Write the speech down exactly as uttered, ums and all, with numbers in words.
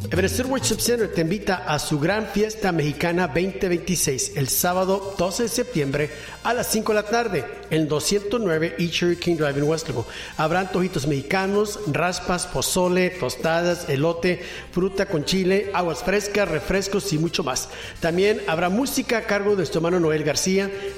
Ebenezer Worship Center te invita a su gran fiesta mexicana veinte veintiséis el sábado doce de septiembre a las cinco de la tarde en doscientos nueve East Cherry King Drive en Westerville. Habrá antojitos mexicanos, raspas, pozole, tostadas, elote, fruta con chile, aguas frescas, refrescos y mucho más. También habrá música a cargo de nuestro hermano Noel García.